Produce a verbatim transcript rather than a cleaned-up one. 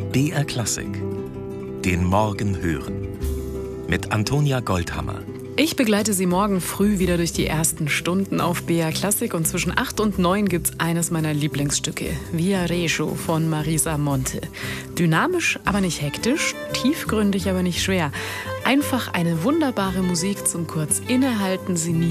B R Klassik. Den Morgen hören. Mit Antonia Goldhammer. Ich begleite Sie morgen früh wieder durch die ersten Stunden auf B R Klassik und zwischen acht und neun gibt's eines meiner Lieblingsstücke, Viareggio von Marisa Monte. Dynamisch, aber nicht hektisch, tiefgründig, aber nicht schwer. Einfach eine wunderbare Musik zum kurz Innehalten, sinnieren